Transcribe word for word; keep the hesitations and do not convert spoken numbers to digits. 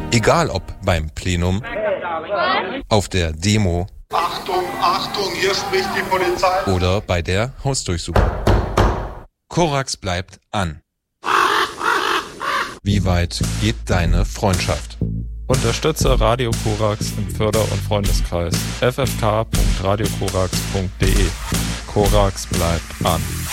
Egal ob beim Plenum, auf der Demo, Achtung, Achtung, hier spricht die Polizei. Oder bei der Hausdurchsuchung. Korax bleibt an. Wie weit geht deine Freundschaft? Unterstütze Radio Korax im Förder- und Freundeskreis. f f k punkt radio korax punkt d e. Korax bleibt an.